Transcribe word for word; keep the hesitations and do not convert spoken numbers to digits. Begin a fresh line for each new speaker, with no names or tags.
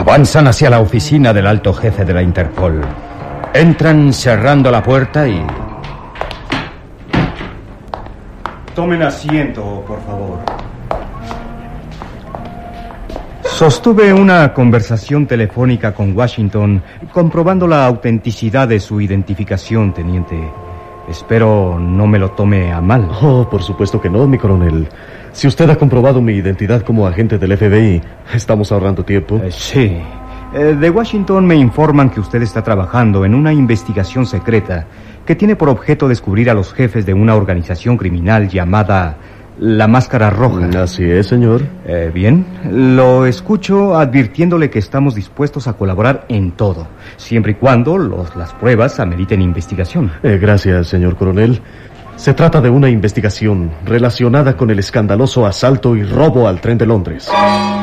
Avanzan hacia la oficina del alto jefe de la Interpol. Entran cerrando la puerta y...
Tomen asiento, por favor. Sostuve una conversación telefónica con Washington, comprobando la autenticidad de su identificación, teniente. Espero no me lo tome a mal.
Oh, por supuesto que no, mi coronel. Si usted ha comprobado mi identidad como agente del F B I, estamos ahorrando tiempo.
Eh, sí. Eh, de Washington me informan que usted está trabajando en una investigación secreta que tiene por objeto descubrir a los jefes de una organización criminal llamada La Máscara Roja.
Así es, señor.
Eh, bien, lo escucho advirtiéndole que estamos dispuestos a colaborar en todo, siempre y cuando los, las pruebas ameriten investigación.
Eh, gracias, señor coronel. Se trata de una investigación relacionada con el escandaloso asalto y robo al tren de Londres.